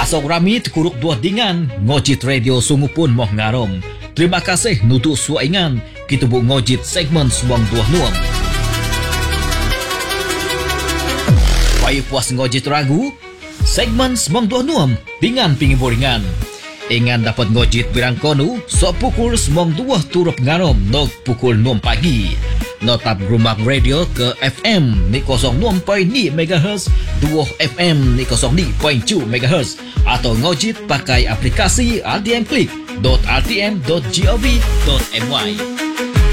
Pasok ramit kuruk dua dingan ngojit radio sungupun moh ngarom. Terima kasih nutu suaingan kita bu ngojit segmen suang dua nuam. Payah puas ngojit ragu segmen suang dua nuam dengan pingiburingan. Ingan dapat ngojit birangkonu so pukul suang dua turup ngarom nog pukul 6 pagi. Notap Rumak Radio ke FM ni 06.2 MHz, 2 FM ni 02.2 MHz atau ngojit pakai aplikasi RTM Click.rtm.gov.my.